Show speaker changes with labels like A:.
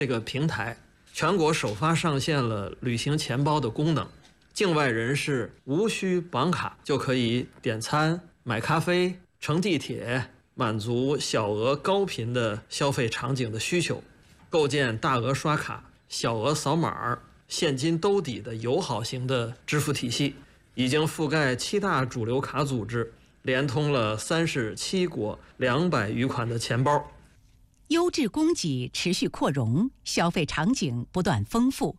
A: 这个平台，全国首发上线了旅行钱包的功能，境外人士无需绑卡就可以点餐、买咖啡、乘地铁，满足小额高频的消费场景的需求，构建大额刷卡、小额扫码、现金兜底的友好型的支付体系，已经覆盖7大主流卡组织，连通了37国200余款的钱包。
B: 优质供给持续扩容，消费场景不断丰富，